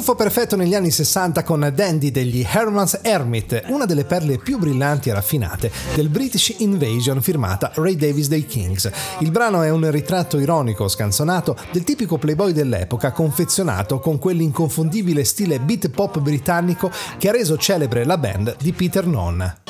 Tuffo perfetto negli anni 60 con Dandy degli Herman's Hermit, una delle perle più brillanti e raffinate del British Invasion firmata Ray Davies dei Kings. Il brano è un ritratto ironico, scanzonato, del tipico playboy dell'epoca, confezionato con quell'inconfondibile stile beat pop britannico che ha reso celebre la band di Peter Nunn.